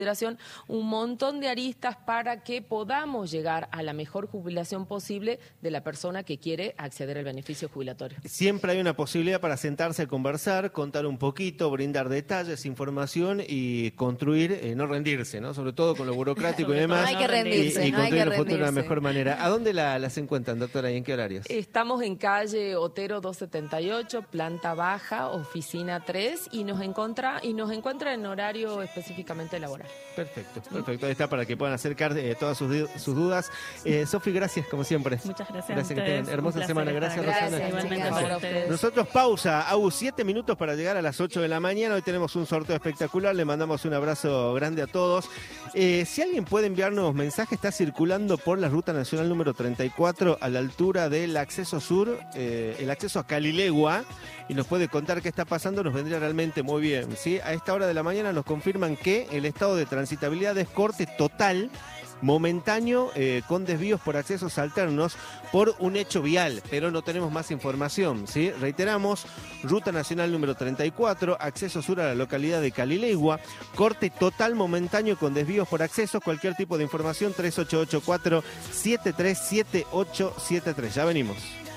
consideración un montón de aristas para que podamos llegar a la mejor jubilación posible de la persona que quiere acceder al beneficio jubilatorio. Siempre hay una posibilidad para sentarse a conversar, contar un poquito, brindar detalles, información y construir, no rendirse, ¿no? Sobre todo con lo burocrático y demás. No hay que rendirse, y no hay construir que el futuro de la rendirse. mejor manera. ¿A dónde las encuentran, doctora, y en qué horarios? Estamos en calle Otero 278, planta baja, oficina 3, y nos encuentra en horario específicamente laboral. Perfecto. Ahí está para que puedan acercar todas sus dudas. Sofi, gracias, como siempre. Muchas gracias. Gracias, que tengan hermosa semana. Gracias, Rosana. Igualmente para ustedes. Nosotros pausa, 7 minutos para llegar a las 8 de la mañana. Hoy tenemos un sorteo espectacular, le mandamos un abrazo grande a todos. Si alguien puede enviarnos mensaje, está circulando por la Ruta Nacional número 34 a la altura del acceso sur, el acceso a Calilegua, y nos puede contar qué está pasando, nos vendría realmente muy bien, ¿sí? A esta hora de la mañana nos confirman que el estado de transitabilidad es corte total, momentáneo, con desvíos por accesos alternos por un hecho vial, pero no tenemos más información, ¿sí? Reiteramos, Ruta Nacional número 34, acceso sur a la localidad de Calilegua, corte total momentáneo con desvíos por accesos. Cualquier tipo de información, 3884-737873. Ya venimos.